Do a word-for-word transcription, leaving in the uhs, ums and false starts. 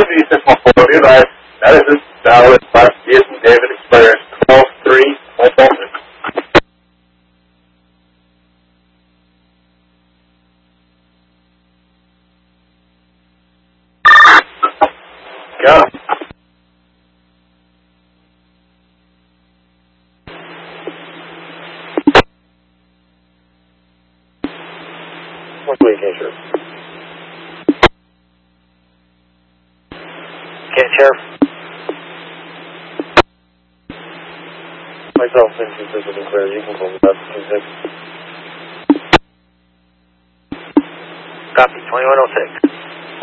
Deputy six one four, be advised, Madison, Dallas, West, Houston, David, Express, twelve three, one four six. Go. One way, Ken Sheriff. Ken Sheriff. Myself, Vincent, this is clear. You can call me back to six. Copy, twenty-one oh six.